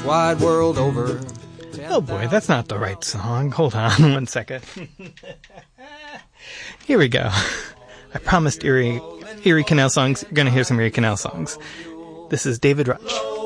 wide world over. Oh boy, that's not the right song. Hold on 1 second. Here we go. I promised Erie Canal songs. You're going to hear some Erie Canal songs. This is David Rutch.